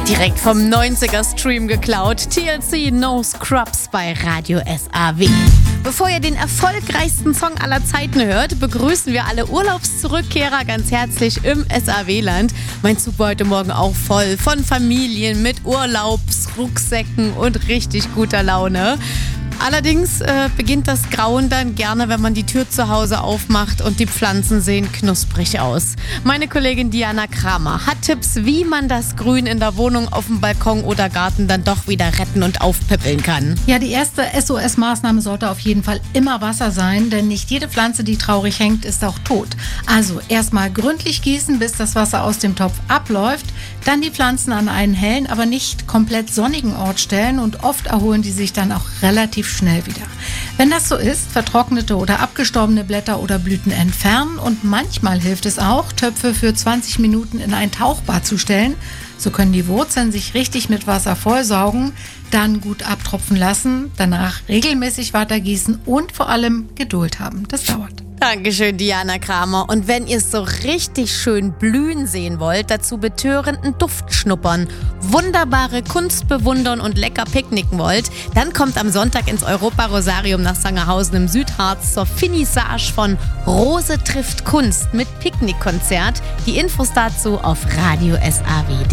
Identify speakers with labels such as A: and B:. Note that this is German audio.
A: Direkt vom 90er-Stream geklaut. TLC No Scrubs bei Radio SAW. Bevor ihr den erfolgreichsten Song aller Zeiten hört, begrüßen wir alle Urlaubszurückkehrer ganz herzlich im SAW-Land. Mein Zug war heute Morgen auch voll von Familien mit Urlaubsrucksäcken und richtig guter Laune. Allerdings beginnt das Grauen dann gerne, wenn man die Tür zu Hause aufmacht und die Pflanzen sehen knusprig aus. Meine Kollegin Diana Kramer hat Tipps, wie man das Grün in der Wohnung, auf dem Balkon oder Garten dann doch wieder retten und aufpäppeln kann.
B: Ja, die erste SOS-Maßnahme sollte auf jeden Fall immer Wasser sein, denn nicht jede Pflanze, die traurig hängt, ist auch tot. Also erstmal gründlich gießen, bis das Wasser aus dem Topf abläuft, dann die Pflanzen an einen hellen, aber nicht komplett sonnigen Ort stellen und oft erholen die sich dann auch relativ schnell wieder. Wenn das so ist, vertrocknete oder abgestorbene Blätter oder Blüten entfernen und manchmal hilft es auch, Töpfe für 20 Minuten in ein Tauchbad zu stellen. So können die Wurzeln sich richtig mit Wasser vollsaugen, dann gut abtropfen lassen, danach regelmäßig weitergießen und vor allem Geduld haben. Das dauert.
A: Dankeschön, Diana Kramer. Und wenn ihr es so richtig schön blühen sehen wollt, dazu betörenden Duft schnuppern, wunderbare Kunst bewundern und lecker picknicken wollt, dann kommt am Sonntag ins Europa-Rosarium nach Sangerhausen im Südharz zur Finissage von Rose trifft Kunst mit Picknickkonzert. Die Infos dazu auf radiosaw.de.